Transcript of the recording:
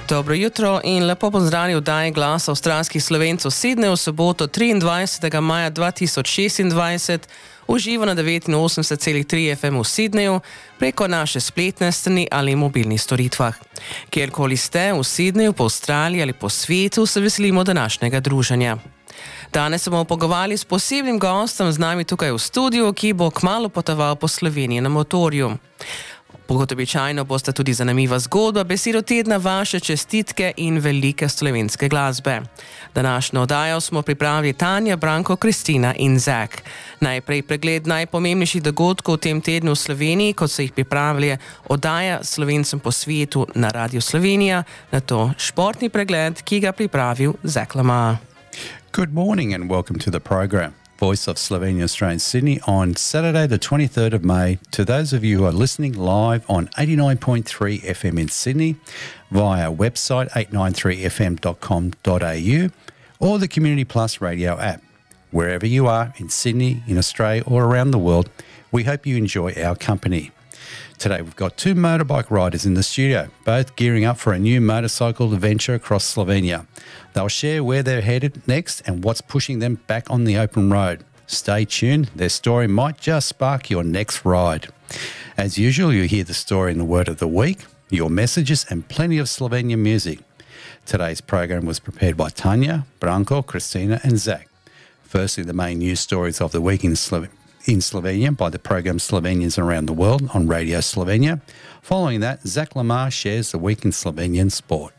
Dobro jutro in lepo pozdravljeni v oddaji Glas avstralskih Slovencev Sydney v soboto 23. maja 2026 uživo na 89,3 FM v Sydneyju preko naše spletne strani ali mobilnih storitvah. Kjerkoli ste v Sydneyju, po Avstraliji ali po svetu, se veselimo današnjega druženja. Danes se bomo pogovarjali s posebnim gostom z nami tukaj v studiu, ki bo kmalu potoval po Sloveniji na motorju. Kot običajno bosta tudi zanimiva zgodba, besedo tedna, vaše čestitke in velike slovenske glasbe. Današnjo oddajo smo pripravili Tanja, Branko, Kristina in Zak. Najprej pregled najpomembnejših dogodkov v tem tednu v Sloveniji, kot so jih pripravili oddaja Slovencem po svetu na Radio Slovenija, nato športni pregled, ki ga pripravil Zak Lamar. Good morning and welcome to the program. Voice of Slovenia, Australia, Sydney on Saturday the 23rd of May. To those of you who are listening live on 89.3 FM in Sydney via our website 893fm.com.au or the Community Plus radio app. Wherever you are in Sydney, in Australia or around the world, we hope you enjoy our company. Today we've got two motorbike riders in the studio, both gearing up for a new motorcycle adventure across Slovenia. They'll share where they're headed next and what's pushing them back on the open road. Stay tuned, their story might just spark your next ride. As usual, you'll hear the story in the word of the week, your messages and plenty of Slovenian music. Today's program was prepared by Tanya, Branko, Kristina and Zak. Firstly, the main news stories of the week in Slovenia by the program Slovenians Around the World on Radio Slovenia. Following that, Zak Lamar shares the week in Slovenian sport.